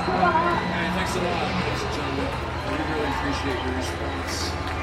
Hey, thanks a lot, ladies and gentlemen. We really appreciate your response.